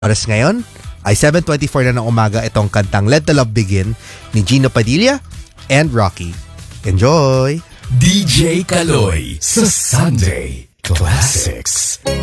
Oras ngayon ay 7:24 na ng umaga itong kantang Let the Love Begin ni Gino Padilla and Rocky. Enjoy! DJ Kaloy sa Sunday Classics.